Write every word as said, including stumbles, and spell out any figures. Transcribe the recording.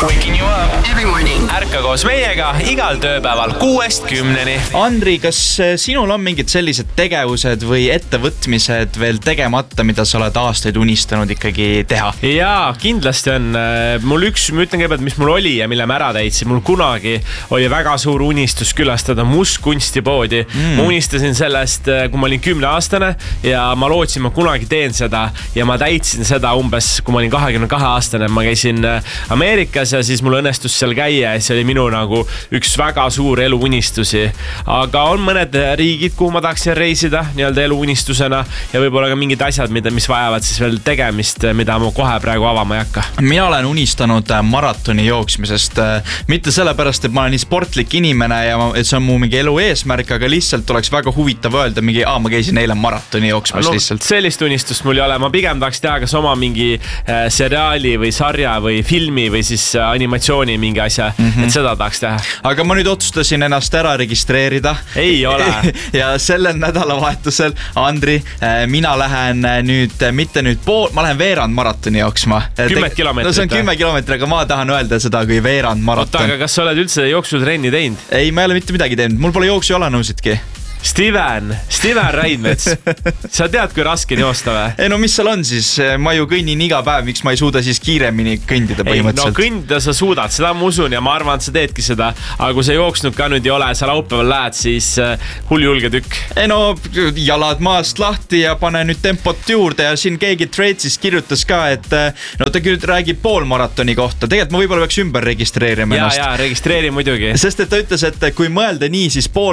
Waking you up every morning. Ärka koos meiega igal tööpäeval kuuest kümneni. Andri, kas sinul on mingid sellised tegevused või ettevõtmised veel tegemata, mida sa oled aastaid unistanud ikkagi teha? Jaa, kindlasti on. Mul üks, ma ütlen kõigepealt, mis mul oli ja mille ma ära täitsin. Mul kunagi oli väga suur unistus külastada Must kunstipoodi. Mm. Ma unistasin sellest, kui ma olin kümne aastane ja ma lootsin, ma kunagi teen seda ja ma täitsin seda umbes, kui ma olin kahekümne kahe aastane. Ma käisin Ameerikas ja siis mul õnnestus seal käia ja see oli minu nagu üks väga suur elu unistusi. Aga on mõned riigid, kuhu ma tahaksin reisida nii-öelda elu unistusena ja võib-olla ka mingid asjad, mida, mis vajavad siis veel tegemist, mida ma kohe praegu avama ei hakka. Mina olen unistanud maratoni jooksmisest. Mitte sellepärast, et ma olen nii sportlik inimene ja et see on mu mingi elu eesmärk, aga lihtsalt oleks väga huvitav öelda mingi, aa, ma käisin eile maratoni jooksmas no, lihtsalt. Sellist unistust mul ei ole. Ma pigem tahaks teha kas oma mingi äh, seriaali või sarja või filmi või siis äh, animatsiooni mingi asja, mm-hmm. et seda tahaks teha. Aga ma nüüd otsustasin ennast ära registreerida. Ei ole. ja sellel nädalavahetusel, Andri, mina lähen nüüd, mitte nüüd pool, ma lähen veerand maratoni jooksma. Kümmet kilomeetrit. No see on kümme kilomeetrit, aga ma tahan öelda seda kui veerand maraton. Oota, aga kas sa oled üldse jooksutrenni teinud? Ei, ma ei ole mitte midagi teinud. Mul pole jooksu jalanõusidki. Steven, Steven Raidmets, sa tead, kui raske joosta või? Ei no mis seal on siis? Ma ju kõnnin iga päev, miks ma ei suuda siis kiiremini kõndida põhimõtteliselt? Ei, no kõndida sa suudad, seda ma usun ja ma arvan, et sa teedki seda. Aga kui sa jooksnud ka nüüd ei ole, sa laupäeval lähed, siis hull julge tükk. Ei no jalad maast lahti ja pane nüüd tempot juurde ja siin keegi Trade'is kirjutas ka, et no ta küll räägib poolmaratoni kohta. Tegelikult ma võib-olla peaks ümber registreerima ja, ennast. Ja, registreeri muidugi. Sest et ta ütles, et kui mõelda nii, siis pool